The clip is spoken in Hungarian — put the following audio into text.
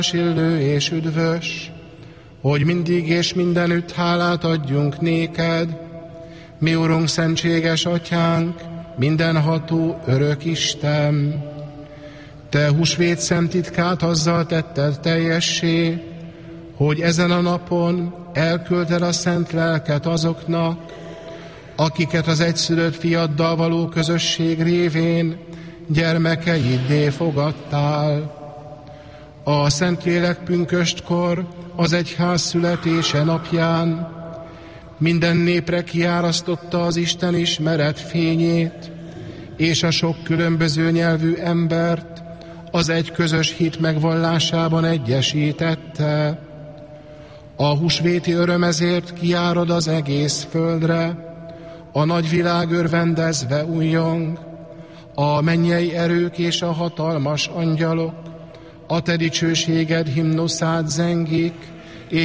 illő és üdvös, hogy mindig és mindenütt hálát adjunk néked, mi Urunk, szentséges Atyánk, mindenható örök Isten. Te húsvét szent titkát azzal tetted teljessé, hogy ezen a napon elküldted a szent lelket azoknak, akiket az egyszülött fiaddal való közösség révén gyermekeiddé fogadtál. A Szentlélek pünköstkor, az egyház születése napján minden népre kiárasztotta az Isten ismeret fényét, és a sok különböző nyelvű embert az egy közös hit megvallásában egyesítette. A húsvéti öröm ezért kiárad az egész földre, a nagy világ örvendezve újjong, a mennyei erők és a hatalmas angyalok a te dicsőséged himnuszát zengik,